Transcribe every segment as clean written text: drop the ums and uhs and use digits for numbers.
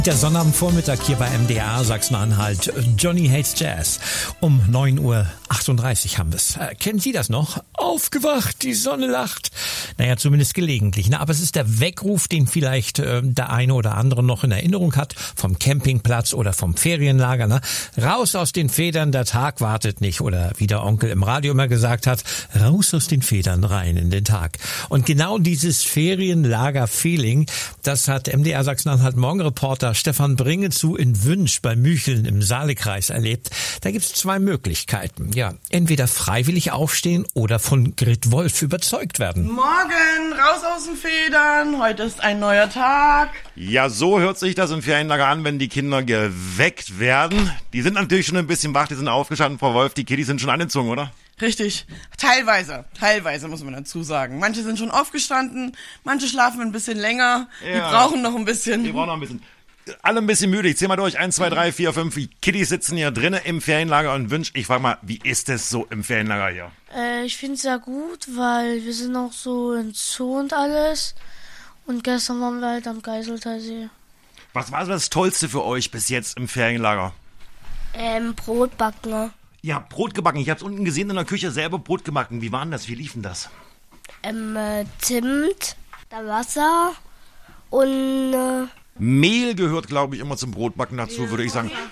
Der Sonnabendvormittag hier bei MDR Sachsen-Anhalt. Johnny Hates Jazz. Um 9:38 Uhr haben wir es. Kennen Sie das noch? Aufgewacht, die Sonne lacht. Naja, zumindest gelegentlich. Na, aber es ist der Weckruf, den vielleicht der eine oder andere noch in Erinnerung hat. Vom Campingplatz oder vom Ferienlager. Na? Raus aus den Federn, der Tag wartet nicht. Oder wie der Onkel im Radio immer gesagt hat, raus aus den Federn, rein in den Tag. Und genau dieses Ferienlager-Feeling, das hat MDR Sachsen-Anhalt Morgenreporter Stefan Bringezu in Wünsch bei Mücheln im Saalekreis erlebt. Da gibt's zwei Möglichkeiten. Ja, entweder freiwillig aufstehen oder von Grit Wolf überzeugt werden. Morgen, raus aus den Federn, heute ist ein neuer Tag. Ja, so hört sich das im Ferienlager an, wenn die Kinder geweckt werden. Die sind natürlich schon ein bisschen wach, die sind aufgestanden, Frau Wolf, die Kiddies sind schon angezogen, oder? Richtig, teilweise muss man dazu sagen. Manche sind schon aufgestanden, manche schlafen ein bisschen länger, Ja. die brauchen noch ein bisschen. Die brauchen noch ein bisschen. Alle ein bisschen müde. Ich zähl mal durch. 1, 2, 3, 4, 5. Die Kiddies sitzen hier drinnen im Ferienlager und Wünsch. Ich frage mal, wie ist es so im Ferienlager hier? Ich finde es sehr gut, weil wir sind auch so im Zoo und alles. Und gestern waren wir halt am Geiseltalsee. Was war so das Tollste für euch bis jetzt im Ferienlager? Brot backen. Ja, Brot gebacken. Ich hab's unten gesehen in der Küche, selber Brot gebacken. Wie war denn das? Wie lief denn das? Zimt, da Wasser und Mehl gehört, glaube ich, immer zum Brotbacken dazu, würde ich sagen.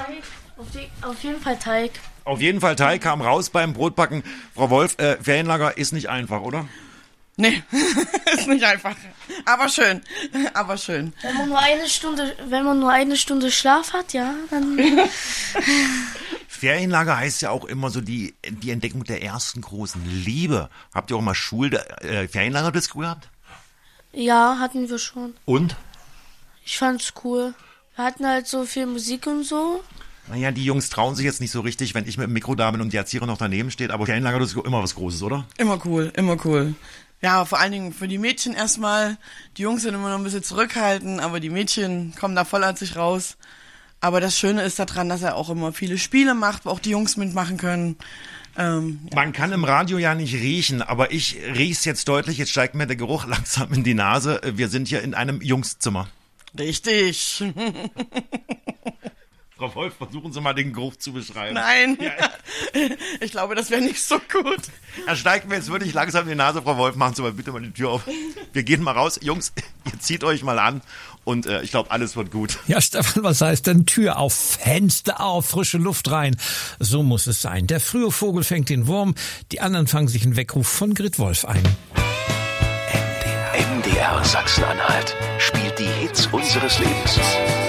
Auf jeden Fall Teig. Auf jeden Fall Teig kam raus beim Brotbacken. Frau Wolf, Ferienlager ist nicht einfach, oder? Nee, ist nicht einfach. Aber schön. Wenn man nur eine Stunde Schlaf hat, ja, dann... Ferienlager heißt ja auch immer so die Entdeckung der ersten großen Liebe. Habt ihr auch mal Ferienlager-Disco gehabt? Ja, hatten wir schon. Und? Ich fand's cool. Wir hatten halt so viel Musik und so. Naja, die Jungs trauen sich jetzt nicht so richtig, wenn ich mit dem Mikro da bin und die Erzieherin noch daneben steht. Aber Ferienlager-Disco immer was Großes, oder? Immer cool. Ja, vor allen Dingen für die Mädchen erstmal. Die Jungs sind immer noch ein bisschen zurückhaltend, aber die Mädchen kommen da voll an sich raus. Aber das Schöne ist daran, dass er auch immer viele Spiele macht, wo auch die Jungs mitmachen können. Man kann im Radio ja nicht riechen, aber ich riech's jetzt deutlich. Jetzt steigt mir der Geruch langsam in die Nase. Wir sind hier in einem Jungszimmer. Richtig. Frau Wolf, versuchen Sie mal den Geruch zu beschreiben. Nein, Ja. Ich glaube, das wäre nicht so gut. Er steigt mir jetzt wirklich langsam in die Nase, Frau Wolf. Machen Sie mal bitte mal die Tür auf. Wir gehen mal raus. Jungs, ihr zieht euch mal an und ich glaube, alles wird gut. Ja, Stefan, was heißt denn Tür auf, Fenster auf, frische Luft rein? So muss es sein. Der frühe Vogel fängt den Wurm, die anderen fangen sich einen Weckruf von Grit Wolf ein. MDR Sachsen-Anhalt spielt die Hits unseres Lebens.